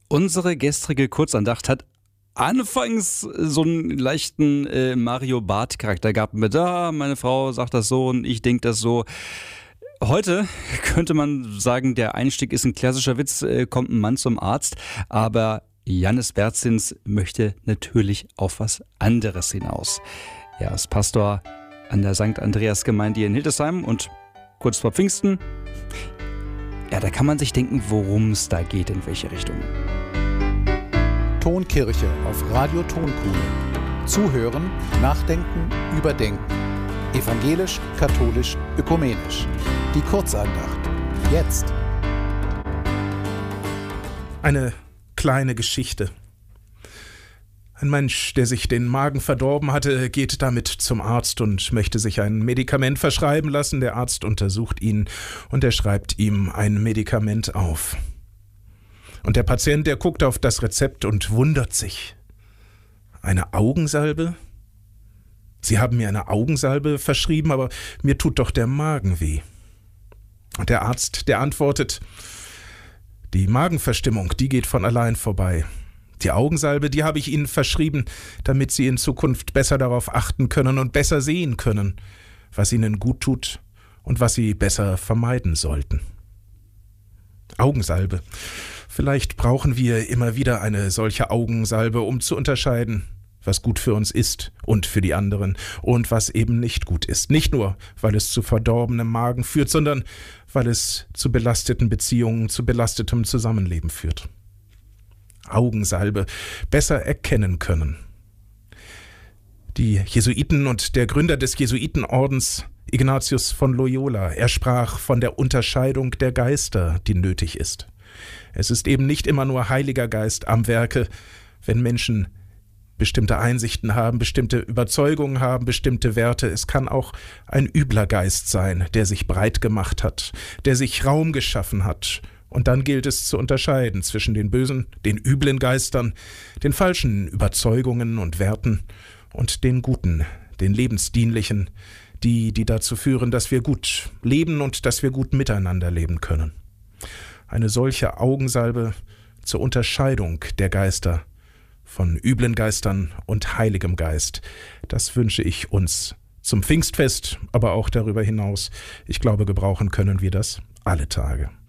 Unsere gestrige Kurzandacht hat anfangs so einen leichten Mario Barth-Charakter gehabt mit, meine Frau sagt das so und ich denke das so. Heute könnte man sagen, der Einstieg ist ein klassischer Witz, kommt ein Mann zum Arzt, aber Jannis Bertzins möchte natürlich auf was anderes hinaus. Er ist Pastor an der St. Andreas-Gemeinde in Hildesheim und kurz vor Pfingsten, ja, da kann man sich denken, worum es da geht, in welche Richtung. Tonkirche auf Radio Tonkuhle. Zuhören, nachdenken, überdenken. Evangelisch, katholisch, ökumenisch. Die Kurzandacht. Jetzt. Eine kleine Geschichte. Ein Mensch, der sich den Magen verdorben hatte, geht damit zum Arzt und möchte sich ein Medikament verschreiben lassen. Der Arzt untersucht ihn und er schreibt ihm ein Medikament auf. Und der Patient, der guckt auf das Rezept und wundert sich. Eine Augensalbe? Sie haben mir eine Augensalbe verschrieben, aber mir tut doch der Magen weh. Und der Arzt, der antwortet, die Magenverstimmung, die geht von allein vorbei. Die Augensalbe, die habe ich Ihnen verschrieben, damit Sie in Zukunft besser darauf achten können und besser sehen können, was Ihnen gut tut und was Sie besser vermeiden sollten. Augensalbe. Vielleicht brauchen wir immer wieder eine solche Augensalbe, um zu unterscheiden, was gut für uns ist und für die anderen und was eben nicht gut ist. Nicht nur, weil es zu verdorbenem Magen führt, sondern weil es zu belasteten Beziehungen, zu belastetem Zusammenleben führt. Augensalbe, besser erkennen können. Die Jesuiten und der Gründer des Jesuitenordens, Ignatius von Loyola, er sprach von der Unterscheidung der Geister, die nötig ist. Es ist eben nicht immer nur Heiliger Geist am Werke, wenn Menschen bestimmte Einsichten haben, bestimmte Überzeugungen haben, bestimmte Werte. Es kann auch ein übler Geist sein, der sich breit gemacht hat, der sich Raum geschaffen hat. Und dann gilt es zu unterscheiden zwischen den bösen, den üblen Geistern, den falschen Überzeugungen und Werten und den guten, den lebensdienlichen, die dazu führen, dass wir gut leben und dass wir gut miteinander leben können. Eine solche Augensalbe zur Unterscheidung der Geister von üblen Geistern und Heiligem Geist, das wünsche ich uns zum Pfingstfest, aber auch darüber hinaus. Ich glaube, gebrauchen können wir das alle Tage.